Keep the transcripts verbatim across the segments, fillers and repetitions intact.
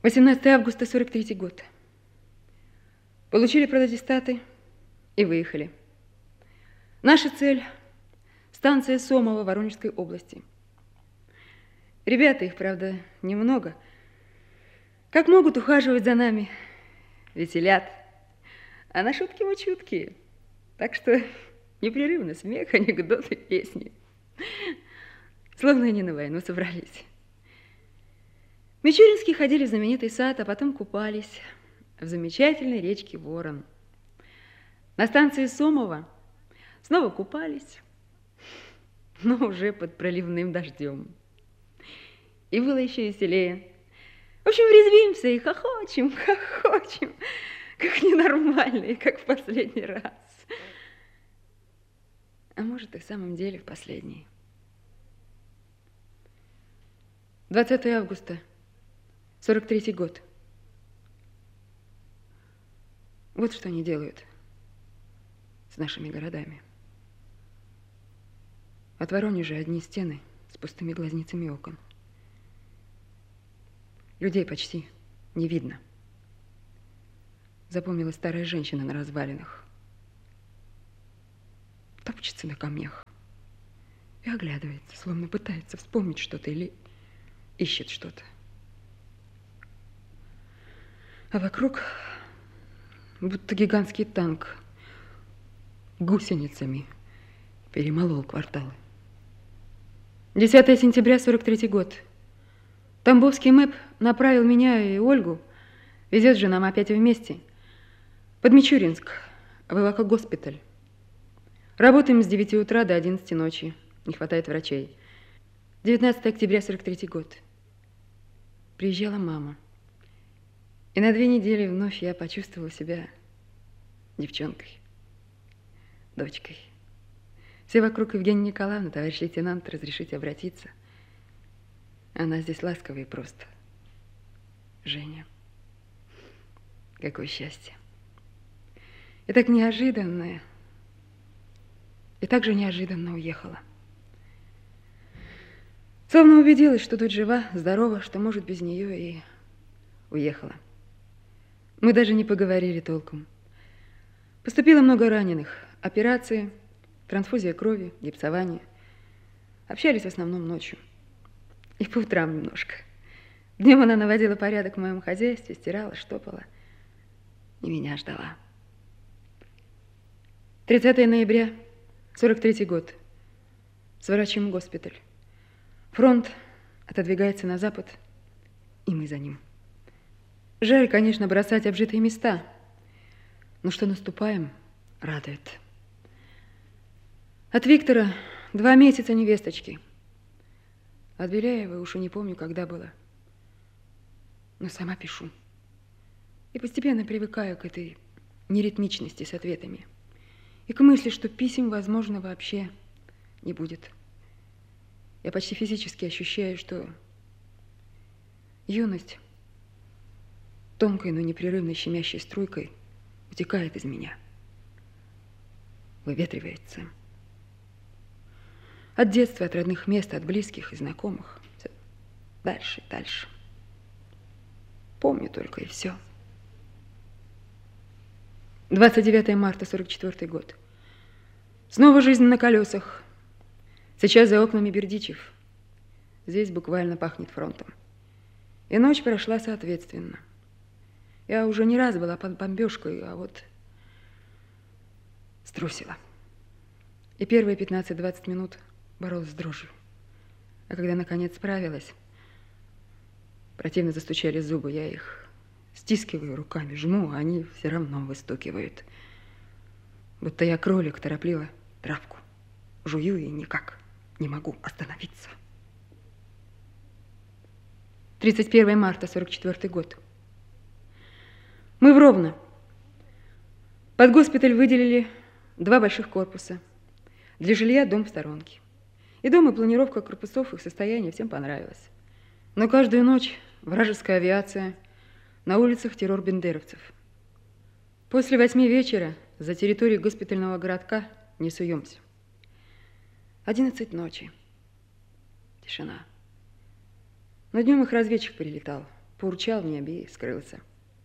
восемнадцатое августа сорок третий год. Получили протестаты и выехали. Наша цель – станция Сомова Воронежской области. Ребята, их, правда, немного. Как могут, ухаживать за нами, веселят. А на шутки мы чуткие. Так что непрерывно смех, анекдоты, песни. Словно они на войну собрались. Мичуринские ходили в знаменитый сад, а потом купались в замечательной речке Ворон. На станции Сомова снова купались, но уже под проливным дождем. И было еще веселее. В общем, резвимся и хохочем, хохочем, как ненормальные, как в последний раз. А может, и в самом деле в последний. двадцатое августа, сорок третий год. Вот что они делают с нашими городами. От Воронежа одни стены с пустыми глазницами окон. Людей почти не видно. Запомнилась старая женщина на развалинах. Топчется на камнях и оглядывается, словно пытается вспомнить что-то или ищет что-то. А вокруг будто гигантский танк гусеницами перемолол кварталы. десятое сентября сорок третий год. Тамбовский мэп направил меня и Ольгу, везет же нам опять вместе, под Мичуринск, в эвакогоспиталь. Работаем с девяти утра до одиннадцати ночи. Не хватает врачей. девятнадцатое октября сорок третий год. Приезжала мама. И на две недели вновь я почувствовала себя девчонкой, дочкой. Все вокруг: Евгения Николаевна, товарищ лейтенант, разрешите обратиться. Она здесь ласковая и просто. Женя. Какое счастье. И так неожиданно, и так же неожиданно уехала. Словно убедилась, что тут жива, здорова, что может без нее, и уехала. Мы даже не поговорили толком. Поступило много раненых. Операции, трансфузия крови, гипсование. Общались в основном ночью. И по утрам немножко. Днем она наводила порядок в моем хозяйстве, стирала, штопала. И меня ждала. тридцатое ноября сорок третий год. Сворачиваем госпиталь. Фронт отодвигается на запад, и мы за ним. Жаль, конечно, бросать обжитые места, но что наступаем, радует. От Виктора два месяца невесточки. От Беляева уж и не помню, когда было. Но сама пишу. И постепенно привыкаю к этой неритмичности с ответами. И к мысли, что писем, возможно, вообще не будет. Я почти физически ощущаю, что юность тонкой, но непрерывной щемящей струйкой утекает из меня, выветривается. От детства, от родных мест, от близких и знакомых. Все дальше и дальше. Помню только, и все. двадцать девятое марта сорок четвёртый год. Снова жизнь на колесах. Сейчас за окнами Бердичев. Здесь буквально пахнет фронтом. И ночь прошла соответственно. Я уже не раз была под бомбежкой, а вот струсила. И первые пятнадцать-двадцать минут боролась с дрожью. А когда наконец справилась, противно застучали зубы. Я их стискиваю руками, жму, а они все равно выстукивают. Будто я кролик, торопливо травку жую и никак не могу остановиться. тридцать первое марта сорок четвёртый год. Мы в Ровно. Под госпиталь выделили два больших корпуса. Для жилья дом в сторонке. И дом, и планировка корпусов, их состояние всем понравилось. Но каждую ночь вражеская авиация, на улицах террор бендеровцев. После восьми вечера за территорией госпитального городка не суемся. Одиннадцать ночи. Тишина. Но днем их разведчик прилетал. поурчал в небе и скрылся.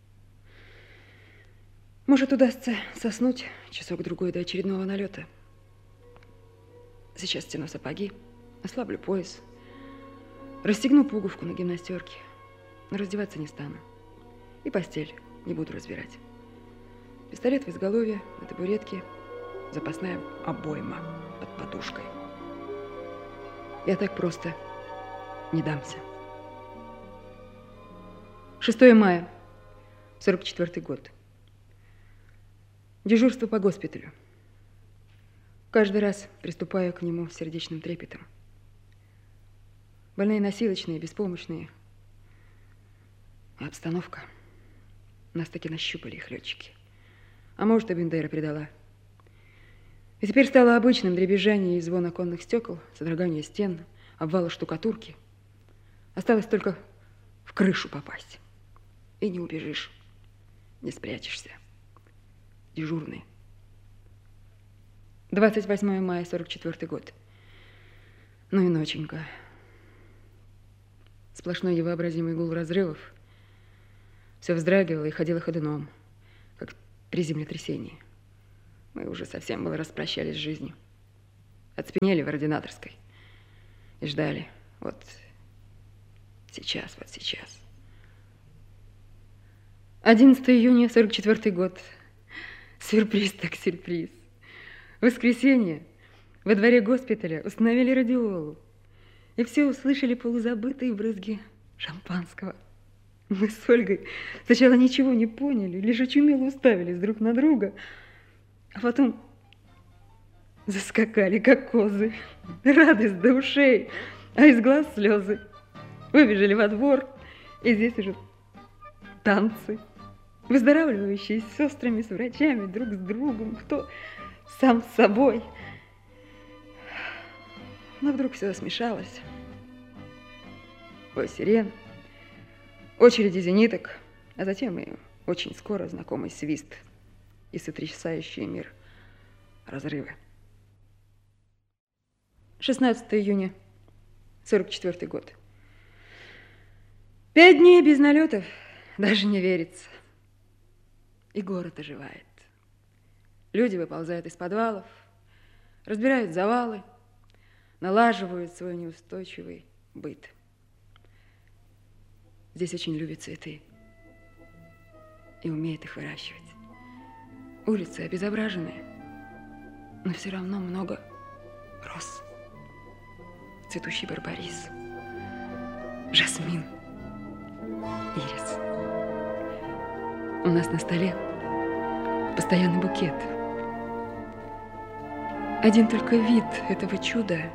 Может, удастся соснуть часок-другой до очередного налета. Сейчас стяну сапоги, ослаблю пояс, расстегну пуговку на гимнастерке, но раздеваться не стану. И постель не буду разбирать. Пистолет в изголовье, на табуретке, запасная обойма под подушкой. Я так просто не дамся. шестое мая, сорок четвёртый год. Дежурство по госпиталю. Каждый раз приступаю к нему с сердечным трепетом. Больные носилочные, беспомощные. А обстановка. Нас таки нащупали их летчики. А может, и Бендера предала. И теперь стало обычным дребезжание и звон оконных стекол, содрогание стен, обвалы штукатурки. Осталось только в крышу попасть. И не убежишь, не спрячешься. Дежурный. двадцать восьмое мая, сорок четвёртый год. Ну и ноченька. Сплошной невообразимый гул разрывов. Все вздрагивало и ходило ходуном, как при землетрясении. Мы уже совсем было распрощались с жизнью. Отспенели в ординаторской. И ждали. Вот сейчас, вот сейчас. одиннадцатое июня, сорок четвёртый год. Сюрприз так сюрприз. В воскресенье во дворе госпиталя установили радиолу. И все услышали полузабытые брызги шампанского. Мы с Ольгой сначала ничего не поняли, лишь очумело уставились друг на друга, а потом заскакали, как козы. Радость до ушей, а из глаз слезы. Выбежали во двор, и здесь уже танцы. Выздоравливающие с сестрами, с врачами, друг с другом, кто сам с собой. Но вдруг все смешалось. Ой, сирен, очереди зениток, а затем и очень скоро знакомый свист и сотрясающий мир разрывы. шестнадцатое июня, сорок четвёртый год. Пять дней без налетов, даже не верится. И город оживает. Люди выползают из подвалов, разбирают завалы, налаживают свой неустойчивый быт. Здесь очень любят цветы и умеют их выращивать. Улицы обезображенные, но все равно много роз. Цветущий барбарис, жасмин, ирис. У нас на столе постоянный букет. Один только вид этого чуда,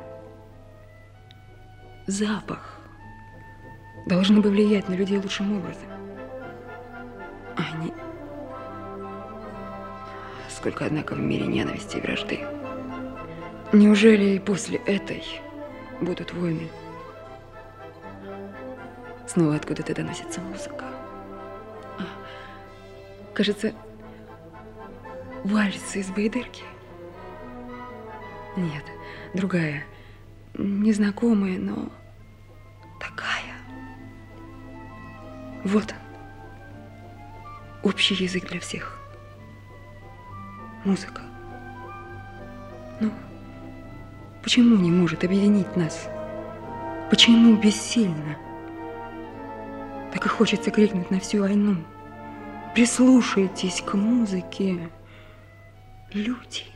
запах, должны бы влиять на людей лучшим образом. А они... Сколько, однако, в мире ненависти и вражды. Неужели и после этой будут войны? Снова откуда-то доносится музыка. А, кажется, вальс из Байдерки. Нет, другая, незнакомая, но такая. Вот он, общий язык для всех. Музыка. Ну, почему не может объединить нас? Почему бессильно? Так и хочется крикнуть на всю войну. Прислушайтесь к музыке, люди.